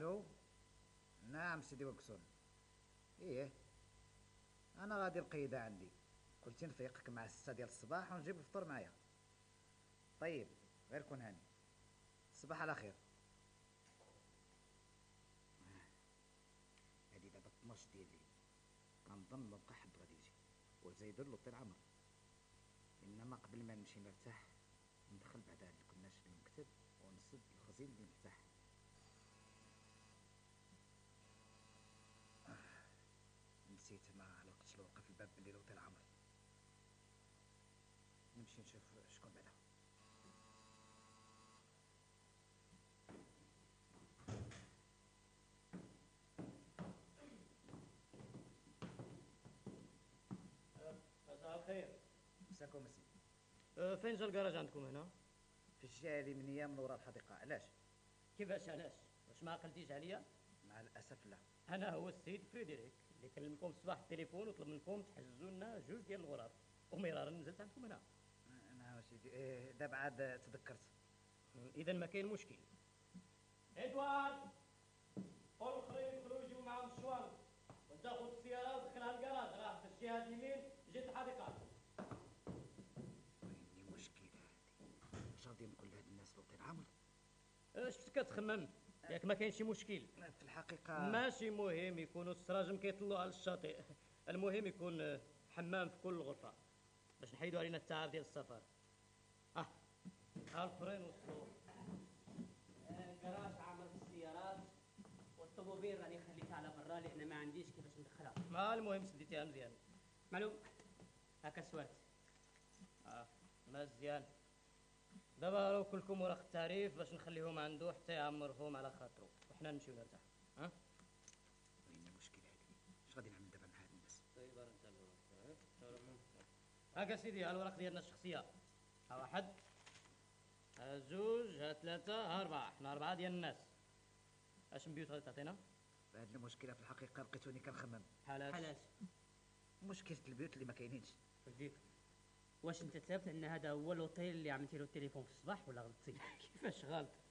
الو. نعم سيدي وكسون. ايه انا غادي القيده عندي، قلت نفيقك مع 6 ديال الصباح ونجيب الفطور معايا. طيب غير كون هاني. صباح على خير. هادي دابا 12 ديال الليل، كنظن ما بقى حد غادي يجي وزايدو لوطيل عمر. انما قبل ما نمشي نرتاح ندخل بعد هاد الكناش في المكتب ونصب الخزين اللي مرتاح. نسيت ما علقتش الورقه في الباب باللي لوطيل عمر. نمشي نشوف شكون بعدا. مساء الخير. مساكم مسي. فين جا الكراج عندكم هنا؟ في الجهه اليمنيه من وراء الحديقه. علاش؟ كيفاش علاش؟ واش ما عقلتيش عليا؟ مع الاسف لا. انا هو السيد فريدريك اللي كلمكم الصباح في التليفون وطلب منكم تحجزوا لنا 2 ديال الغرف، ومرارا نزلت عندكم هنا. نعم سيدي. دابا عاد تذكرت. اذا ما كاين مشكل. ادوارد، قول الاخرين يدخلوا يجيبوا معاهم الشوال، وانت خذ السياره ودخلها للكراج، راه في الجهه اليمين جهه الحديقه. ويني مشكل هادي. واش غادي نقول لهاد الناس لوطيل عمر؟ شفت كتخمم ياك ما كاين شي مشكل؟ في الحقيقه ماشي مهم يكونوا السراجم كيطلوا على الشاطئ، المهم يكون حمام في كل غرفه باش نحيدوا علينا التعب ديال السفر. ها الاخرين وصلوا. الكراج عامر في السيارات، والطوموبيل راني خليتها على برا لان ما عنديش كيفاش ندخلها. ما المهم سديتيها مزيان. معلوم. هكا سوارت. مزيان. دابا لو كلكم ورق التعريف باش نخليهم عنده حتى يعمرهم على خاطرو، وحنا نمشيو نرتاح. ويني مشكل هادي. اش غادي نعمل دابا مع هاد الناس؟ طيب هاكا سيدي، ها الورق ديالنا الشخصيه. ها 1 ها 2 ها 3 ها 4. حنا 4 ديال الناس. اش من بيوت غادي تعطينا؟ هاد المشكله في الحقيقه لقيتوني كنخمم. حالاش؟ مشكله البيوت اللي ما كاينينش. وديك واش انت ثابت ان هذا هو الاوتيل اللي عملتي له التليفون في الصباح ولا غلطتي؟ كيفاش غلط؟